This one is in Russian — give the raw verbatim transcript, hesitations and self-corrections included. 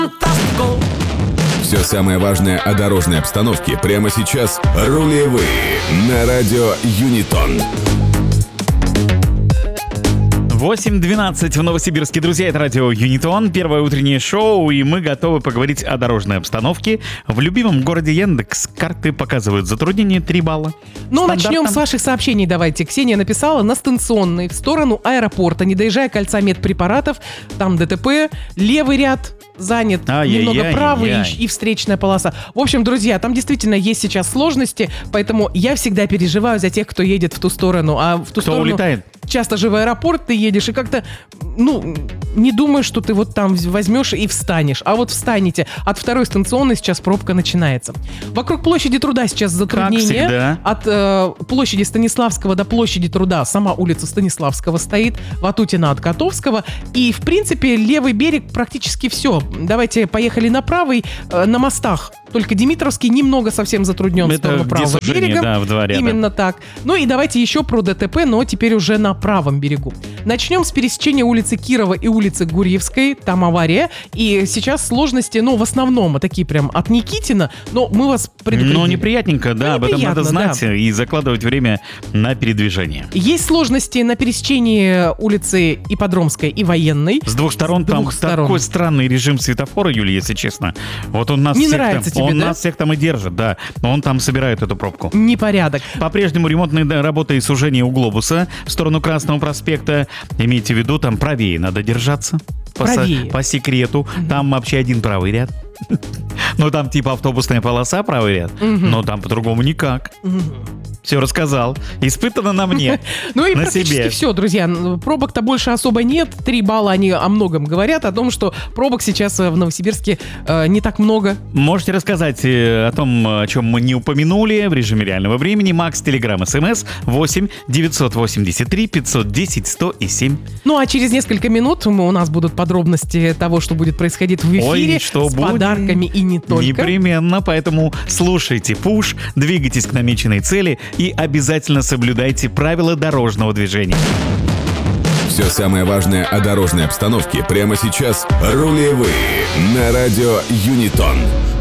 Все самое важное о дорожной обстановке прямо сейчас. Рулевые на радио Юнитон. восемь двенадцать в Новосибирске. Друзья, это радио Юнитон, первое утреннее шоу, и мы готовы поговорить о дорожной обстановке. В любимом городе Яндекс карты показывают затруднение три балла. Ну, начнем с ваших сообщений давайте. Ксения написала: на станционной, в сторону аэропорта, не доезжая кольца медпрепаратов, там ДТП, левый ряд занят, Ай-яй-яй-яй. немного правый и, и встречная полоса. В общем, друзья, там действительно есть сейчас сложности, поэтому я всегда переживаю за тех, кто едет в ту сторону. А в ту Кто сторону улетает? часто же в аэропорт ты едешь и как-то, ну, не думаешь, что ты вот там возьмешь и встанешь. А вот встанете. От второй станционной сейчас пробка начинается. Вокруг площади Труда сейчас затруднение. всегда. От э, площади Станиславского до площади Труда сама улица Станиславского стоит, Ватутина от Котовского. И, в принципе, левый берег практически все. Давайте поехали на правый, э, на мостах. Только Димитровский немного совсем затруднен в Это сторону где правого сужение, берега. да, в два ряда. Именно так. Ну и давайте еще про ДТП, но теперь уже на правом берегу. Начнем с пересечения улицы Кирова и улицы Гурьевской. Там авария. И сейчас сложности, ну, в основном, такие прям от Никитина, но мы вас предупредили. Ну, неприятненько, да, Ну, об этом надо неприятно, знать и закладывать время на передвижение. Есть сложности на пересечении улицы Ипподромской и Военной. С двух сторон С там двух сторон. такой странный режим светофора, Юлия, если честно. Вот он нас Не всех нравится там, тебе, он да? нас всех там и держит, да. Он там собирает эту пробку. Непорядок. По-прежнему ремонтные да, работы и сужение у Глобуса в сторону Красного проспекта. Имейте в виду, там правее надо держаться. По, со- Правее. по секрету. Там вообще один правый ряд. Ну, там типа автобусная полоса, правый ряд. Но там по-другому никак. Все рассказал. Испытано на мне. Ну и на практически себе. все, друзья. Пробок-то больше особо нет. Три балла, они о многом говорят. О том, что пробок сейчас э, в Новосибирске э, не так много. Можете рассказать э, о том, о чем мы не упомянули в режиме реального времени. Макс, Телеграм, СМС восемь девятьсот восемьдесят три пятьсот десять сто семь. Ну а через несколько минут мы, у нас будут подробности того, что будет происходить в эфире. Ой, что с будет? подарками и не только. Непременно, поэтому слушайте пуш, двигайтесь к намеченной цели и обязательно соблюдайте правила дорожного движения. Все самое важное о дорожной обстановке прямо сейчас. Рулевые на радио Юнитон.